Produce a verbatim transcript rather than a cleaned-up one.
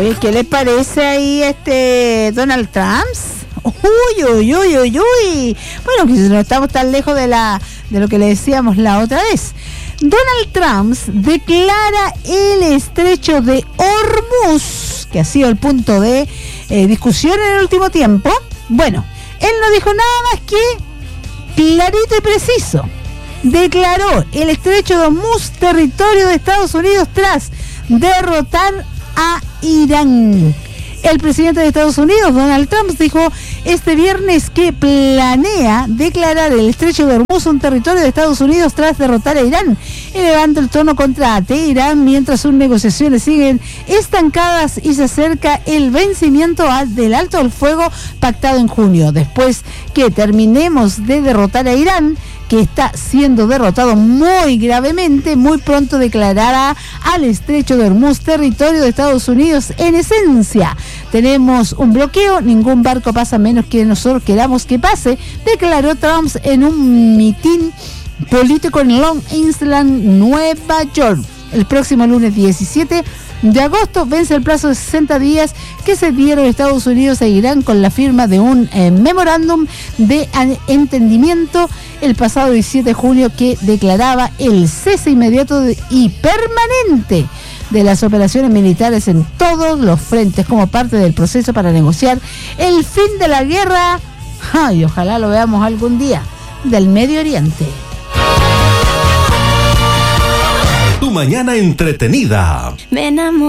¿Qué les parece ahí este Donald Trump? Uy, uy, uy, uy, uy. Bueno, que no estamos tan lejos de la de lo que le decíamos la otra vez. Donald Trump declara el estrecho de Hormuz, que ha sido el punto de eh, discusión en el último tiempo. Bueno, él no dijo nada más que clarito y preciso. Declaró el estrecho de Hormuz territorio de Estados Unidos tras derrotar a Irán. El presidente de Estados Unidos, Donald Trump, dijo este viernes que planea declarar el estrecho de Hormuz un territorio de Estados Unidos tras derrotar a Irán, elevando el tono contra Teherán mientras sus negociaciones siguen estancadas y se acerca el vencimiento del alto al fuego pactado en junio. Después que terminemos de derrotar a Irán, que está siendo derrotado muy gravemente, muy pronto declarará al estrecho de Hormuz territorio de Estados Unidos. En esencia, tenemos un bloqueo, ningún barco pasa menos que nosotros queramos que pase, declaró Trump en un mitin político en Long Island, Nueva York. El próximo lunes diecisiete de agosto vence el plazo de sesenta días que se dieron Estados Unidos e Irán con la firma de un eh, memorándum de entendimiento el pasado diecisiete de junio que declaraba el cese inmediato de, y permanente de las operaciones militares en todos los frentes como parte del proceso para negociar el fin de la guerra. Ay, ojalá lo veamos algún día, del Medio Oriente. Tu mañana entretenida. Me enamoré.